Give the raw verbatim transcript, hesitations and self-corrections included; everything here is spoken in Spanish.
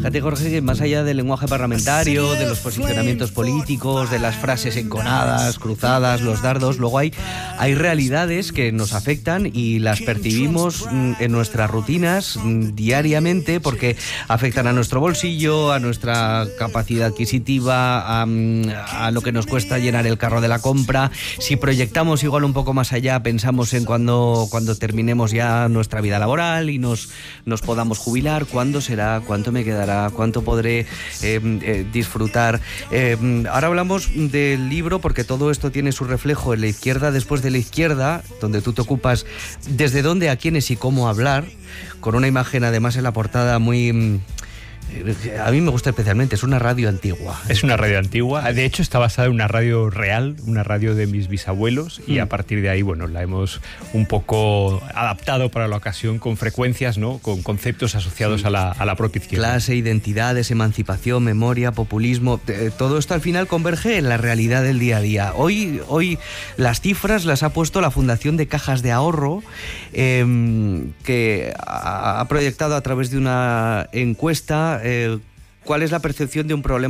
Fíjate, Jorge, que más allá del lenguaje parlamentario, de los posicionamientos políticos, de las frases enconadas, cruzadas, los dardos, luego hay, hay realidades que nos afectan y las percibimos en nuestras rutinas diariamente porque afectan a nuestro bolsillo, a nuestra capacidad adquisitiva, a, a lo que nos cuesta llenar el carro de la compra. Si proyectamos igual un poco más allá, pensamos en cuando, cuando terminemos ya nuestra vida laboral y nos, nos podamos jubilar, cuándo será, cuánto me quedará, cuánto podré eh, eh, disfrutar. Eh, ahora hablamos del libro porque todo esto tiene su reflejo en La izquierda después de la izquierda, donde tú te ocupas desde dónde, a quiénes y cómo hablar, con una imagen además en la portada muy... A mí me gusta especialmente, es una radio antigua. Es una radio antigua, de hecho está basada en una radio real, una radio de mis bisabuelos, y mm. a partir de ahí, bueno, la hemos un poco adaptado para la ocasión con frecuencias, ¿no? Con conceptos asociados sí. a, la, a la propia izquierda. Clase, identidades, emancipación, memoria, populismo, todo esto al final converge en la realidad del día a día. Hoy, hoy las cifras las ha puesto la Fundación de Cajas de Ahorro, eh, que ha proyectado a través de una encuesta Eh, ¿cuál es la percepción de un problema